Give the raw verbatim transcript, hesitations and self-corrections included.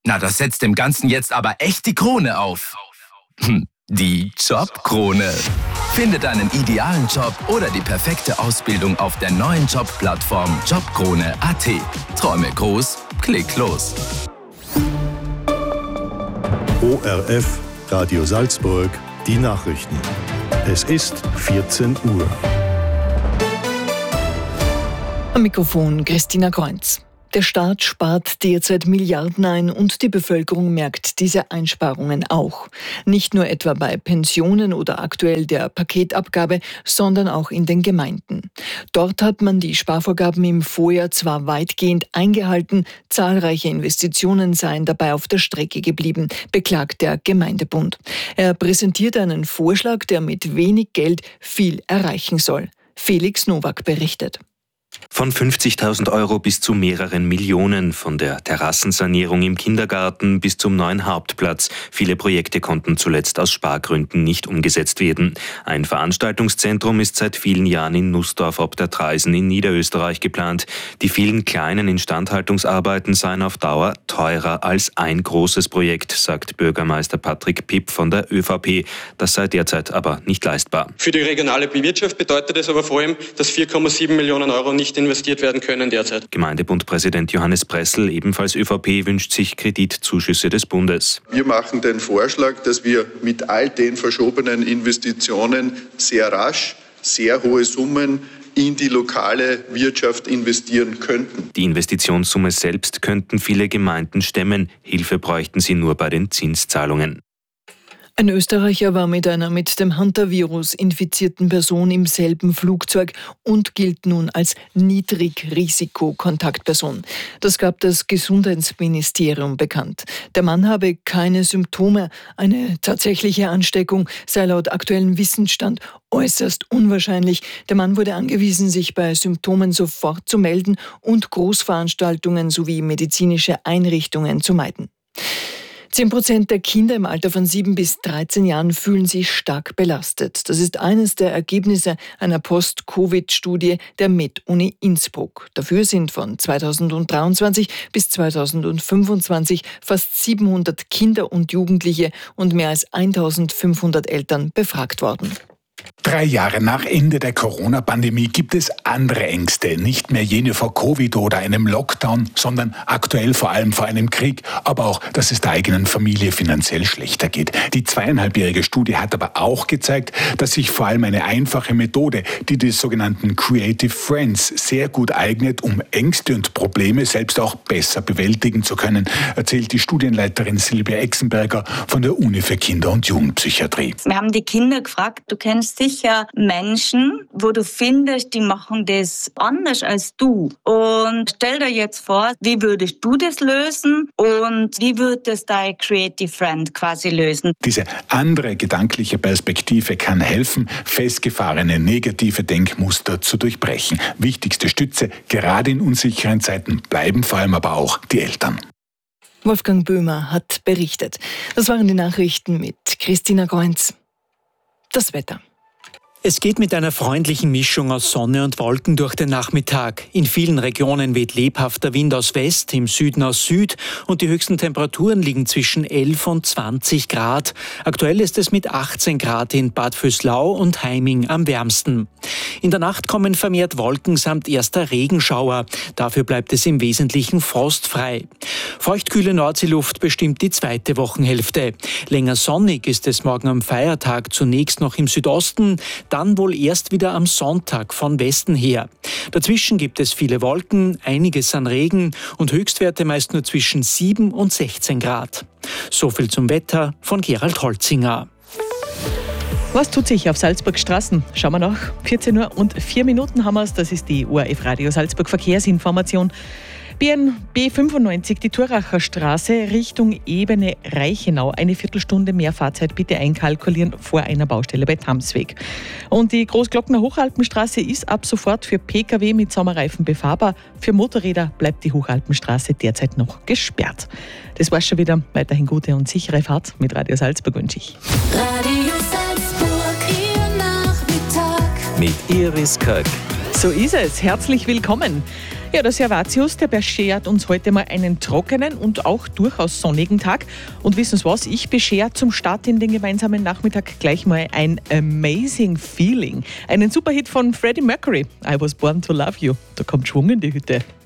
Na, das setzt dem Ganzen jetzt aber echt die Krone auf. Die Jobkrone. Finde deinen idealen Job oder die perfekte Ausbildung auf der neuen Jobplattform jobkrone punkt a t. Träume groß, klick los. O R F, Radio Salzburg, die Nachrichten. Es ist vierzehn Uhr. Am Mikrofon Christina Kreunz. Der Staat spart derzeit Milliarden ein und die Bevölkerung merkt diese Einsparungen auch. Nicht nur etwa bei Pensionen oder aktuell der Paketabgabe, sondern auch in den Gemeinden. Dort hat man die Sparvorgaben im Vorjahr zwar weitgehend eingehalten, zahlreiche Investitionen seien dabei auf der Strecke geblieben, beklagt der Gemeindebund. Er präsentiert einen Vorschlag, der mit wenig Geld viel erreichen soll. Felix Nowak berichtet. Von fünfzigtausend Euro bis zu mehreren Millionen, von der Terrassensanierung im Kindergarten bis zum neuen Hauptplatz. Viele Projekte konnten zuletzt aus Spargründen nicht umgesetzt werden. Ein Veranstaltungszentrum ist seit vielen Jahren in Nussdorf ob der Traisen in Niederösterreich geplant. Die vielen kleinen Instandhaltungsarbeiten seien auf Dauer teurer als ein großes Projekt, sagt Bürgermeister Patrick Pipp von der ÖVP. Das sei derzeit aber nicht leistbar. Für die regionale Wirtschaft bedeutet es aber vor allem, dass vier Komma sieben Millionen Euro nicht investiert werden können derzeit. Gemeindebundpräsident Johannes Pressel, ebenfalls ÖVP, wünscht sich Kreditzuschüsse des Bundes. Wir machen den Vorschlag, dass wir mit all den verschobenen Investitionen sehr rasch, sehr hohe Summen in die lokale Wirtschaft investieren könnten. Die Investitionssumme selbst könnten viele Gemeinden stemmen. Hilfe bräuchten sie nur bei den Zinszahlungen. Ein Österreicher war mit einer mit dem Hantavirus infizierten Person im selben Flugzeug und gilt nun als Niedrigrisikokontaktperson. Das gab das Gesundheitsministerium bekannt. Der Mann habe keine Symptome. Eine tatsächliche Ansteckung sei laut aktuellem Wissensstand äußerst unwahrscheinlich. Der Mann wurde angewiesen, sich bei Symptomen sofort zu melden und Großveranstaltungen sowie medizinische Einrichtungen zu meiden. Zehn Prozent der Kinder im Alter von sieben bis dreizehn Jahren fühlen sich stark belastet. Das ist eines der Ergebnisse einer Post-Covid-Studie der Med-Uni Innsbruck. Dafür sind von zweitausenddreiundzwanzig bis zweitausendfünfundzwanzig fast siebenhundert Kinder und Jugendliche und mehr als eintausendfünfhundert Eltern befragt worden. Drei Jahre nach Ende der Corona-Pandemie gibt es andere Ängste. Nicht mehr jene vor Covid oder einem Lockdown, sondern aktuell vor allem vor einem Krieg. Aber auch, dass es der eigenen Familie finanziell schlechter geht. Die zweieinhalbjährige Studie hat aber auch gezeigt, dass sich vor allem eine einfache Methode, die des sogenannten Creative Friends, sehr gut eignet, um Ängste und Probleme selbst auch besser bewältigen zu können, erzählt die Studienleiterin Silvia Exenberger von der Uni für Kinder- und Jugendpsychiatrie. Wir haben die Kinder gefragt, du kennst sicher Menschen, wo du findest, die machen das anders als du. Und stell dir jetzt vor, wie würdest du das lösen und wie würde es dein Creative Friend quasi lösen? Diese andere gedankliche Perspektive kann helfen, festgefahrene negative Denkmuster zu durchbrechen. Wichtigste Stütze, gerade in unsicheren Zeiten, bleiben vor allem aber auch die Eltern. Wolfgang Böhmer hat berichtet. Das waren die Nachrichten mit Christina Kreunz. Das Wetter. Es geht mit einer freundlichen Mischung aus Sonne und Wolken durch den Nachmittag. In vielen Regionen weht lebhafter Wind aus West, im Süden aus Süd und die höchsten Temperaturen liegen zwischen elf und zwanzig Grad. Aktuell ist es mit achtzehn Grad in Bad Vöslau und Heiming am wärmsten. In der Nacht kommen vermehrt Wolken samt erster Regenschauer. Dafür bleibt es im Wesentlichen frostfrei. Feuchtkühle Nordseeluft bestimmt die zweite Wochenhälfte. Länger sonnig ist es morgen am Feiertag zunächst noch im Südosten, dann wohl erst wieder am Sonntag von Westen her. Dazwischen gibt es viele Wolken, einiges an Regen und Höchstwerte meist nur zwischen sieben und sechzehn Grad. So viel zum Wetter von Gerald Holzinger. Was tut sich auf Salzburgs Straßen? Schauen wir nach. vierzehn Uhr und vier Minuten haben wir es. Das ist die O R F Radio Salzburg Verkehrsinformation. B fünfundneunzig, die Thuracher Straße Richtung Ebene Reichenau. Eine Viertelstunde mehr Fahrzeit bitte einkalkulieren vor einer Baustelle bei Tamsweg. Und die Großglockner Hochalpenstraße ist ab sofort für Pkw mit Sommerreifen befahrbar. Für Motorräder bleibt die Hochalpenstraße derzeit noch gesperrt. Das war's schon wieder. Weiterhin gute und sichere Fahrt mit Radio Salzburg wünsche ich. Radio Salzburg, Ihr Nachmittag. Mit Iris Kirk. So ist es. Herzlich willkommen. Ja, der Servatius, der beschert uns heute mal einen trockenen und auch durchaus sonnigen Tag. Und wissen Sie was? Ich beschere zum Start in den gemeinsamen Nachmittag gleich mal ein Amazing Feeling. Einen Superhit von Freddie Mercury. I was born to love you. Da kommt Schwung in die Hütte.